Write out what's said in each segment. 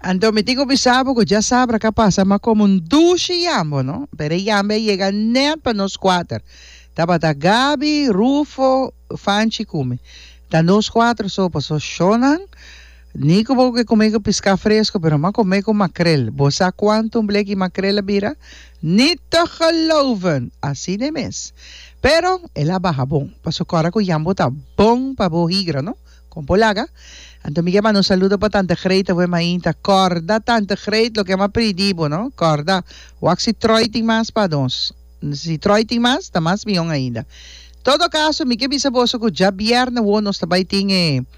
Ando me tengo pensado que ya sabrá que pasa más como un douche yambo, ¿no? Pero yambe llega net para nos cuatro. Tabata Gabi, Rufo, Fanchi come. Da nos quatro sopa so shonan. Nico vou que comer com pescar fresco, pero maar comer com makrel. Bosa quantum bleki makrela bira? Niet te geloven. Assim de mes. Pero ela baja bom. Paso cora com jambo tá bom para bohigra, ¿no? Com polaga. Então, Miguel, manda un saludo para Tante Greta, we mainta. Corda, Tante Greta, lo que más predibo, ¿no? Corda. Wak si troiting mas pa dons. Si troiting mas, ta mas miong ainda. Todo caso, Miguel, bisaboso ko, ja biyerna wo, nos tabay ting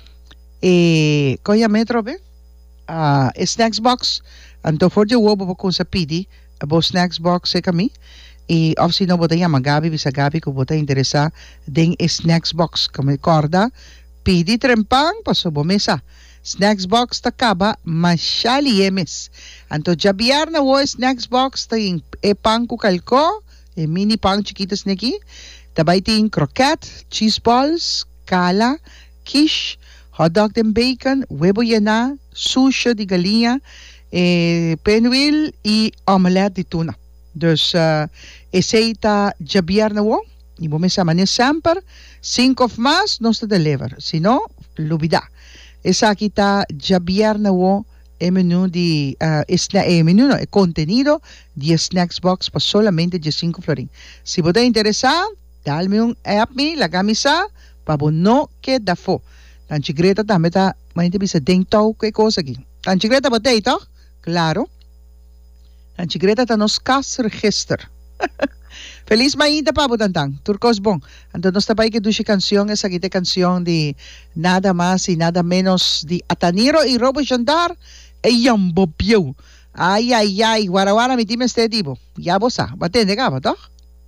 koya metro, be? Snacks box. Anto, for the wo, bo kung sa pidi, abo snacks box, kami. Of si no, bota yan, magabi, bisa gabi, ko bota interesa, ding snacks box, kami corda. Pidi trempang pasobo mesa. Snacks box ta kaba mashali emes. Anto jabiar na wo snacks box ta yung pang kukalko, mini pang chiquitos niki. Tabay ting croquette, cheese balls, kala, quiche, hot dog and bacon, huevo llena, sushi di galinha, pinwheel y omelette di tuna. Dus eseita jabiar na wo. Y vos me llaman samper, 5 of más, no se deliver. Si no, lubida. Esa aquí está jabiar na wo el menú de menú no, el contenido de snacks box para solamente de 5 florín. Si vos te interesa, dame un app me la camisa para vos no queda fo. Tan chigreta también está, imagínate bisa dentro qué cosa aquí. Tan chigreta potato, claro. Tan chigreta está nos cas register. Feliz mañana, Pabo Tantang. Turcos bon. Entonces, nos tapay que duche canción, esa quite canción de nada más y nada menos de Ataniro y Robo Jandar e Yambo Piu. Ay, ay, ay, guaraguara, mi time este tipo. Ya vos a, batende, gaba, ¿toch?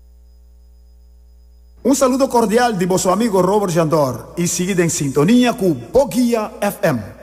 Un saludo cordial de vuestro amigo Robert Jandor y sigue en sintonía con Bogia FM.